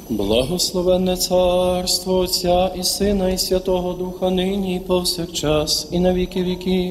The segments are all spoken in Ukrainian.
Благословенне царство Отця і Сина, і Святого Духа, нині і повсякчас, і на віки віків.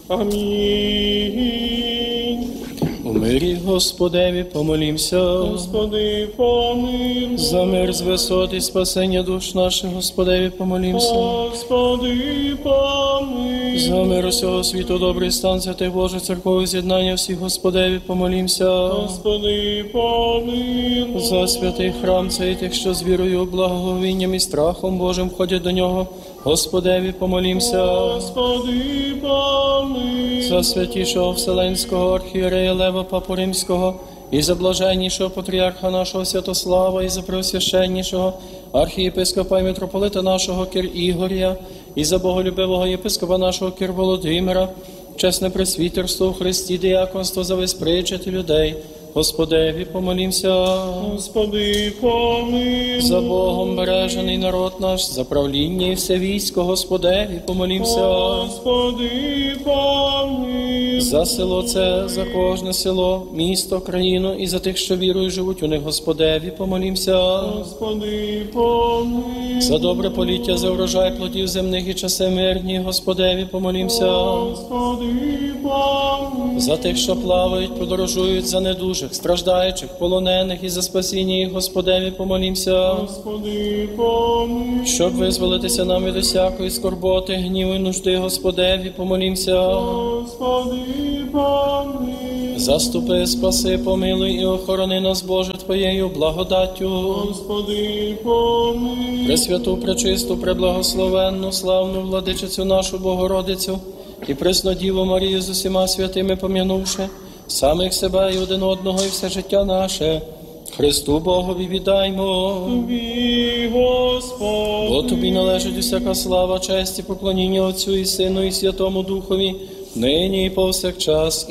Амінь. У мирі Господеві помолімся. Господи, помилуй. За мир з висот і спасення душ наших, Господеві помолімся. Господи, помилуй. За мир усього світу, добрий стан святих Божих церков, і з'єднання всіх, Господеві помолімся. Господи, помилуй. За святий храм цей тих, що з вірою, благоговінням і страхом Божим ходять до нього, Господеві помолімся. Господи, помилуй. За святішого Вселенського архієрея Лева Папу Римського, і за блаженнішого патріарха нашого Святослава, і за преосвященнішого архієпископа і митрополита нашого Кир Ігоря, і за боголюбивого єпископа нашого Кир Володимира, чесне пресвітерство у Христі, діяконство за весь причет людей, Господеві помолімся. Господи, помилуй. За Богом бережений народ наш, за правління і все військо, Господеві помолімся. Господи, помилуй. За село це, за кожне село, місто, країну і за тих, що вірують, живуть у них, Господеві помолімся. Господи, помилуй. За добре поліття, за врожай плодів земних і часи мирні, Господеві помолімся. Господи, помилуй. За тих, що плавають, подорожують, за недужих, страждаючих, полонених і за спасіння їх, Господеві помолімся. Господи, помилуй. Щоб визволитися нам від усякої скорботи, гніву і нужди, Господеві помолімся. Господи, помилуй. Заступи, спаси, помилуй і охорони нас, Боже, Твоєю благодаттю. Господи, помилуй. Пресвяту, пречисту, преблагословенну, славну владичицю нашу Богородицю і пресну Діву Марію з усіма святими пом'янувши, самих себе і один одного, і все життя наше, Христу Богові віддаймо. Тобі, Господи. Бо Тобі належить усяка слава, честь і поклоніння Отцю і Сину і Святому Духові, нині і повсякчас,